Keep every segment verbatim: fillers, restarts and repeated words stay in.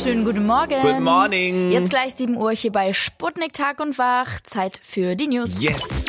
Schönen guten Morgen. Good morning. Jetzt gleich sieben Uhr hier bei Sputnik Tag und Wach. Zeit für die News. Yes.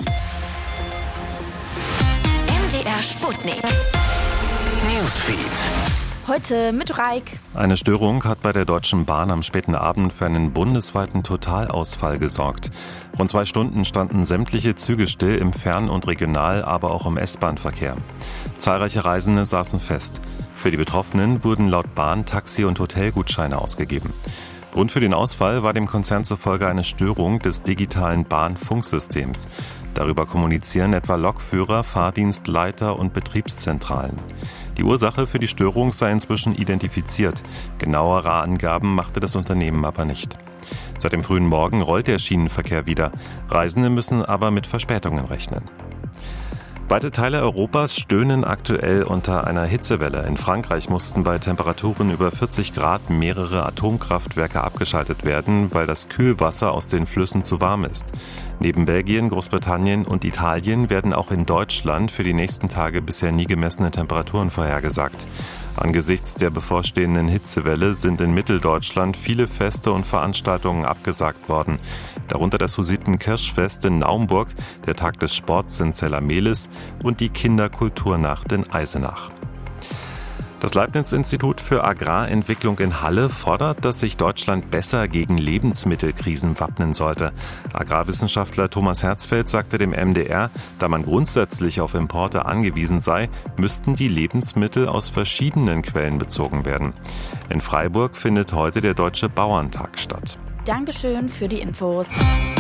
M D R Sputnik. Newsfeed. Heute mit Reik. Eine Störung hat bei der Deutschen Bahn am späten Abend für einen bundesweiten Totalausfall gesorgt. Rund zwei Stunden standen sämtliche Züge still im Fern- und Regional-, aber auch im S-Bahn-Verkehr. Zahlreiche Reisende saßen fest. Für die Betroffenen wurden laut Bahn Taxi- und Hotelgutscheine ausgegeben. Grund für den Ausfall war dem Konzern zufolge eine Störung des digitalen Bahnfunksystems. Darüber kommunizieren etwa Lokführer, Fahrdienstleiter und Betriebszentralen. Die Ursache für die Störung sei inzwischen identifiziert. Genauere Angaben machte das Unternehmen aber nicht. Seit dem frühen Morgen rollt der Schienenverkehr wieder. Reisende müssen aber mit Verspätungen rechnen. Weite Teile Europas stöhnen aktuell unter einer Hitzewelle. In Frankreich mussten bei Temperaturen über vierzig Grad mehrere Atomkraftwerke abgeschaltet werden, weil das Kühlwasser aus den Flüssen zu warm ist. Neben Belgien, Großbritannien und Italien werden auch in Deutschland für die nächsten Tage bisher nie gemessene Temperaturen vorhergesagt. Angesichts der bevorstehenden Hitzewelle sind in Mitteldeutschland viele Feste und Veranstaltungen abgesagt worden. Darunter das Hussiten-Kirschfest in Naumburg, der Tag des Sports in Zella-Mehlis und die Kinderkulturnacht in Eisenach. Das Leibniz-Institut für Agrarentwicklung in Halle fordert, dass sich Deutschland besser gegen Lebensmittelkrisen wappnen sollte. Agrarwissenschaftler Thomas Herzfeld sagte dem M D R, da man grundsätzlich auf Importe angewiesen sei, müssten die Lebensmittel aus verschiedenen Quellen bezogen werden. In Freiburg findet heute der Deutsche Bauerntag statt. Dankeschön für die Infos.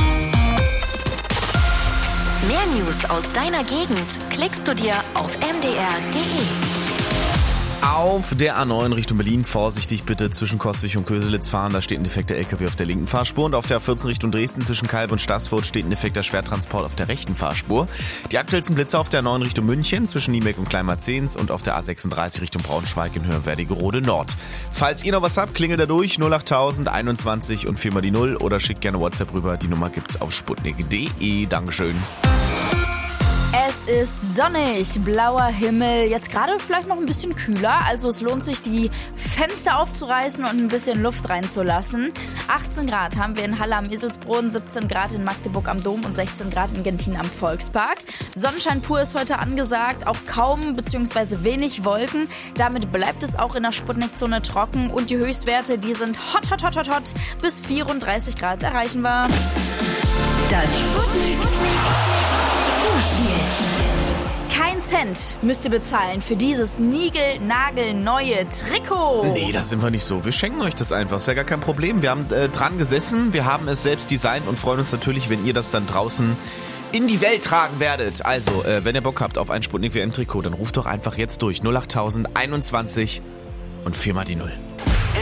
Mehr News aus deiner Gegend klickst du dir auf m d r punkt d e. Auf der A neun Richtung Berlin vorsichtig bitte zwischen Coswig und Köselitz fahren. Da steht ein defekter L K W auf der linken Fahrspur. Und auf der A vierzehn Richtung Dresden zwischen Kalb und Staßfurt steht ein defekter Schwertransport auf der rechten Fahrspur. Die aktuellsten Blitze auf der A neun Richtung München zwischen Niebeck und Kleinmarzens und auf der A sechsunddreißig Richtung Braunschweig in Höhe Wernigerode Nord. Falls ihr noch was habt, klingelt da durch null achttausend einundzwanzig und viermal die null oder schickt gerne WhatsApp rüber. Die Nummer gibt's auf sputnik punkt d e. Dankeschön. Es ist sonnig, blauer Himmel, jetzt gerade vielleicht noch ein bisschen kühler, also es lohnt sich, die Fenster aufzureißen und ein bisschen Luft reinzulassen. achtzehn Grad haben wir in Halle am Eselsbrunnen, siebzehn Grad in Magdeburg am Dom und sechzehn Grad in Gentin am Volkspark. Sonnenschein pur ist heute angesagt, auch kaum bzw. wenig Wolken. Damit bleibt es auch in der Sputnikzone trocken und die Höchstwerte, die sind hot, hot, hot, hot, hot, bis vierunddreißig Grad erreichen wir. Das Sputnik Vorspiel. Kein Cent müsst ihr bezahlen für dieses niegelnagelneue Trikot. Nee, das sind wir nicht so. Wir schenken euch das einfach. Ist ja gar kein Problem. Wir haben äh, dran gesessen, wir haben es selbst designt und freuen uns natürlich, wenn ihr das dann draußen in die Welt tragen werdet. Also, äh, wenn ihr Bock habt auf ein Sputnik W M Trikot, dann ruft doch einfach jetzt durch null achttausend einundzwanzig und viermal die null.